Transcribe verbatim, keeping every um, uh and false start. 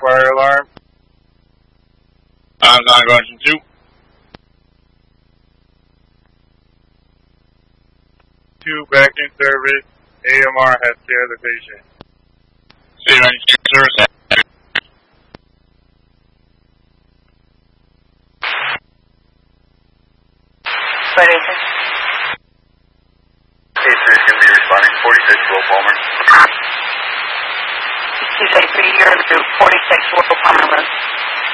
fire alarm. I'm not going to. Two, back in service. A M R has care of the patient. State ninety-six service. What is it? K three is going to be responding. forty-six Will Palmer. two K three, you're forty-six Will Palmer Road.